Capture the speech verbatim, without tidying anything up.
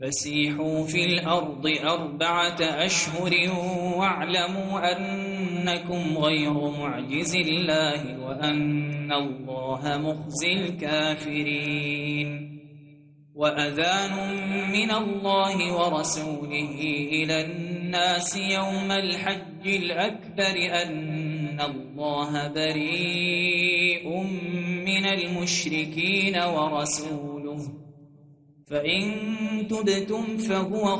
فسيحوا في الأرض أربعة أشهر واعلموا أنكم غير معجز الله وأن الله مخزي الكافرين. وأذان من الله ورسوله إلى الناس يوم الحج الأكبر أن الله بريء من المشركين ورسوله، فإن تبتم فهو